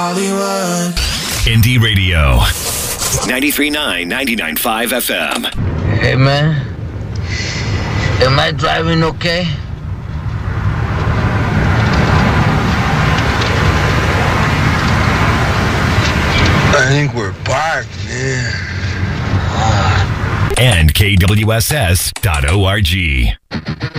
Hollywood. Indie Radio. 93.9, 99.5 FM. Hey, man. Am I driving okay? I think we're parked, man. And KWSS.org.